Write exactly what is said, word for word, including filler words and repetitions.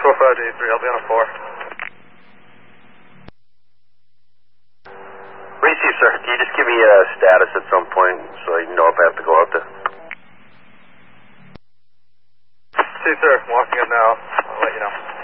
four five J three, I'll be on a four. Receive, sir. Can you just give me a status at some point so I know if I have to go out there? See, sir. I'm walking in now. I'll let you know.